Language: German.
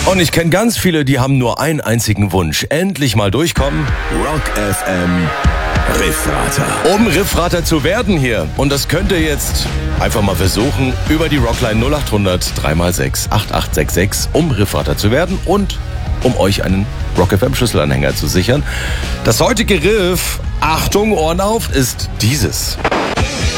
Und ich kenne ganz viele, die haben nur einen einzigen Wunsch. Endlich mal durchkommen. Rock FM Riffrater. Um Riffrater zu werden hier. Und das könnt ihr jetzt einfach mal versuchen, über die Rockline 0800 3x6 8866, um Riffrater zu werden und um euch einen Rock FM Schlüsselanhänger zu sichern. Das heutige Riff, Achtung, Ohren auf, ist dieses.